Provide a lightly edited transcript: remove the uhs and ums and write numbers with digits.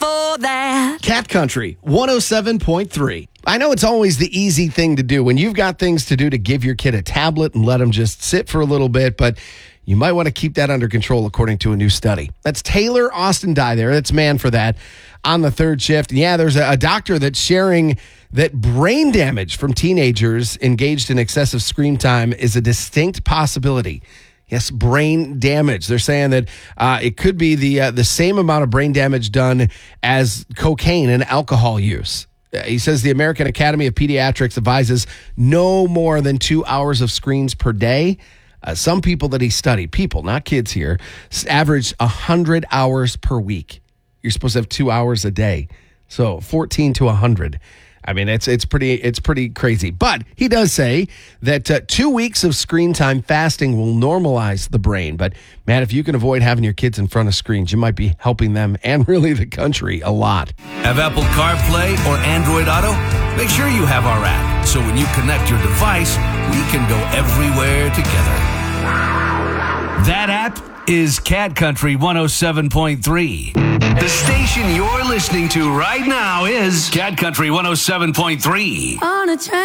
for that. Cat Country 107.3. I know it's always the easy thing to do when you've got things to do to give your kid a tablet and let them just sit for a little bit, but you might want to keep that under control according to a new study. That's Taylor Austin Dye there. That's man for that on the third shift. And yeah, there's a doctor that's sharing that brain damage from teenagers engaged in excessive screen time is a distinct possibility. Yes, brain damage. They're saying that it could be the same amount of brain damage done as cocaine and alcohol use. He says the American Academy of Pediatrics advises no more than 2 hours of screens per day. Some people that he studied, people, not kids here, average 100 hours per week. You're supposed to have 2 hours a day. So 14 to 100. I mean, it's pretty crazy. But he does say that 2 weeks of screen time fasting will normalize the brain. But, man, if you can avoid having your kids in front of screens, you might be helping them and really the country a lot. Have Apple CarPlay or Android Auto? Make sure you have our app, so when you connect your device, we can go everywhere together. That app is Cat Country 107.3. The station you're listening to right now is Cat Country 107.3. On a train.